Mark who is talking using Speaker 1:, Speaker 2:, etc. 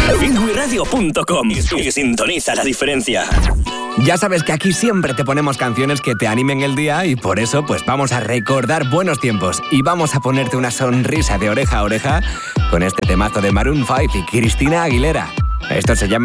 Speaker 1: Finguiradio.com y sintoniza la diferencia.
Speaker 2: Ya sabes que aquí siempre te ponemos canciones que te animen el día y por eso pues vamos a recordar buenos tiempos y vamos a ponerte una sonrisa de oreja a oreja con este temazo de Maroon 5 y Cristina Aguilera. Esto se llama